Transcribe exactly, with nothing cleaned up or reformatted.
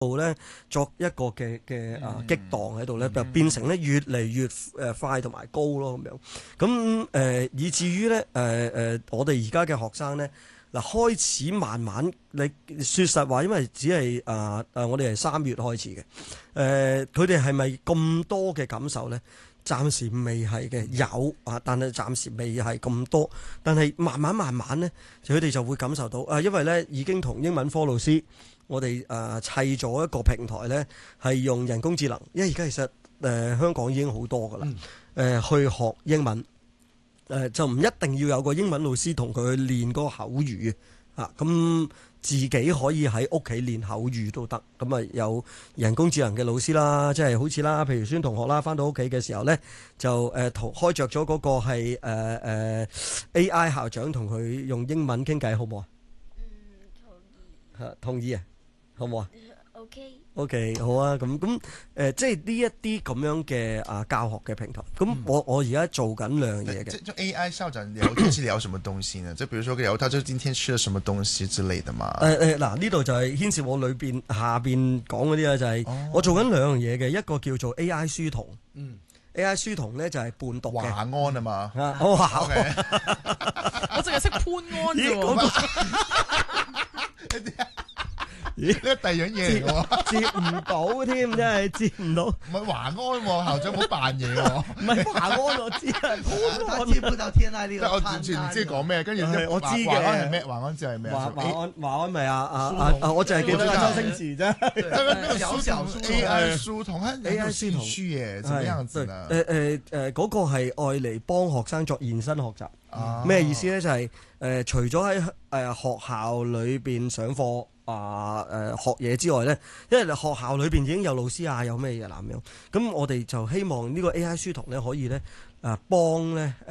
度咧作一個嘅嘅啊激盪喺度咧，就變成咧越嚟越誒快同埋高咯咁樣。咁誒、呃、以至於咧誒誒，我哋而家嘅學生咧嗱開始慢慢，你說實話，因為只係啊啊，我哋係三月開始嘅。誒，佢哋係咪咁多嘅感受咧？暫時未係嘅，有啊，但係暫時未係咁多。但係慢慢慢慢咧，佢哋就會感受到啊，因為咧已經同英文科老師。我哋誒砌咗一個平台咧，係用人工智能，因為而家其實誒、呃、香港已經好多噶啦，誒、呃、去學英文，誒、呃、就唔一定要有個英文老師同佢去練嗰個口語啊，咁自己可以喺屋企練口語都得，咁啊有人工智能嘅老師啦，即係好似啦，譬如孫同學啦，返到屋企嘅時候咧，就誒同、呃、開着咗嗰個係誒誒 A I 校長同佢用英文傾偈，好唔好啊？嗯，同意。嚇，同意啊！好唔好啊 ？OK OK 好啊，咁咁誒，即係呢一啲咁樣嘅啊教學嘅平台。咁我我而家做緊兩樣嘢嘅。 就 A I 校長聊天是聊什麼東西呢？就比如說聊他就今天吃了什麼東西之類的嘛。 誒誒嗱，呢度就係牽涉我裏邊下邊講嗰啲啊，就係我做緊兩樣嘢嘅，一個叫做 A I 書童。嗯。A I 書童咧就係伴讀嘅。 華安啊嘛。 啊，好華安。 我淨係識潘安啫喎。 咦？呢個第二樣嘢嚟喎， 接唔到添，真係接唔到。 唔係華安喎，校長唔好扮嘢喎。 唔係華安，我知係潘安。 接不到天籟呢個。 我完全唔知講咩，跟住我知嘅。 華安係咩？華安知係咩？ 華華安華安咪啊啊啊！我就係記得周星馳啫。 小小 A I 書童，A I 書童書耶，點樣子呢？ 誒誒誒，嗰個係愛嚟幫學生作延伸學習。咩意思咧？就係誒，除咗喺誒學校裏邊上課。啊誒、呃、學嘢之外咧，因為學校裏邊已經有老師啊，有咩嘢咁樣，咁我哋就希望呢個 A I 書童咧可以咧誒幫咧。